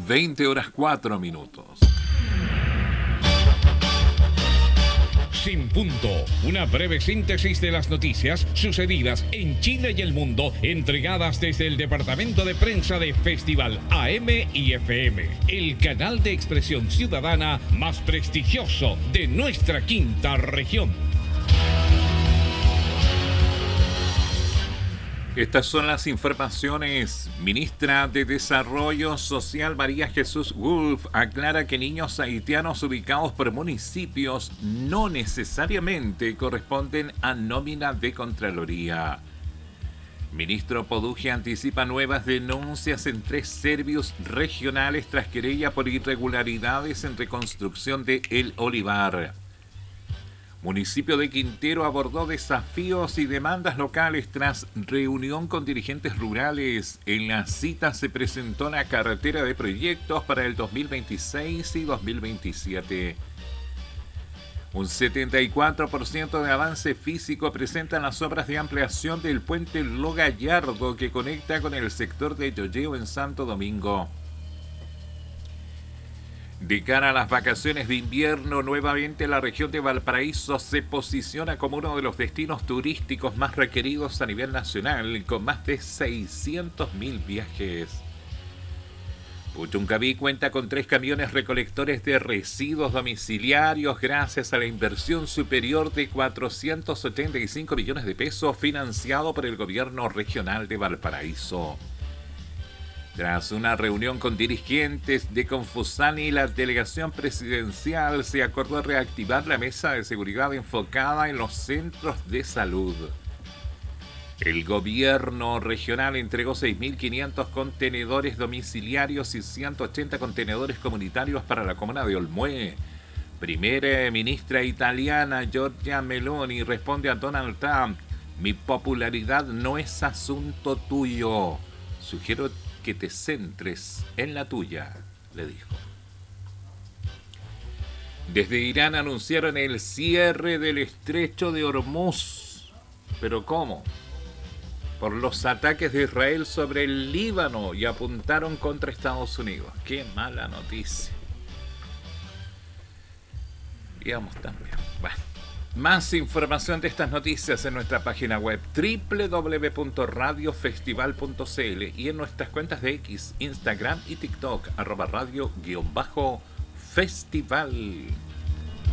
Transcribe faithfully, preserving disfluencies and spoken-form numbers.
veinte horas cuatro minutos. Sin Punto, una breve síntesis de las noticias sucedidas en Chile y el mundo, entregadas desde el departamento de prensa de Festival A M y F M, el canal de expresión ciudadana más prestigioso de nuestra quinta región. Estas son las informaciones. Ministra de Desarrollo Social María Jesús Wolf aclara que niños haitianos ubicados por municipios no necesariamente corresponden a nómina de Contraloría. Ministro Poduje anticipa nuevas denuncias en tres servicios regionales tras querella por irregularidades en reconstrucción de El Olivar. Municipio de Quintero abordó desafíos y demandas locales tras reunión con dirigentes rurales. En la cita se presentó la cartera de proyectos para el dos mil veintiséis y dos mil veintisiete. Un setenta y cuatro por ciento de avance físico presentan las obras de ampliación del puente Lo Gallardo que conecta con el sector de Yoyeo en Santo Domingo. De cara a las vacaciones de invierno, nuevamente la región de Valparaíso se posiciona como uno de los destinos turísticos más requeridos a nivel nacional, con más de seiscientos mil viajes. Puchuncaví cuenta con tres camiones recolectores de residuos domiciliarios gracias a la inversión superior de cuatrocientos ochenta y cinco millones de pesos financiado por el gobierno regional de Valparaíso. Tras una reunión con dirigentes de Confusani y la delegación presidencial, se acordó reactivar la mesa de seguridad enfocada en los centros de salud. El gobierno regional entregó seis mil quinientos contenedores domiciliarios y ciento ochenta contenedores comunitarios para la comuna de Olmué. Primera ministra italiana Giorgia Meloni responde a Donald Trump: "Mi popularidad no es asunto tuyo. Sugiero que te centres en la tuya", le dijo. Desde Irán anunciaron el cierre del estrecho de Hormuz. ¿Pero cómo? Por los ataques de Israel sobre el Líbano y apuntaron contra Estados Unidos. ¡Qué mala noticia! Digamos también. Bueno. Más información de estas noticias en nuestra página web doble u doble u doble u punto radio festival punto c l y en nuestras cuentas de X, Instagram y TikTok, arroba radio guión bajo festival.